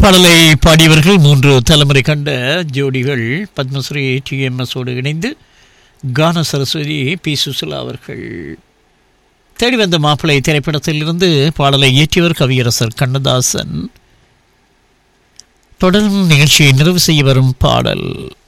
பாடலை பாடியவர்கள் 3 தலைமுறை கண்ட ஜோடிகள் பத்மஸ்ரீ TMSோடு இணைந்து கான சரஸ்வதி பி. சுசிலா அவர்கள். தேடி வந்த மாப்பிள்ளை திரைப்படத்திலிருந்து பாடலை இயற்றியவர் கவியரசர் கண்ணதாசன். தொடரும் நிகழ்ச்சியை நிறைவு செய்ய வரும் பாடல்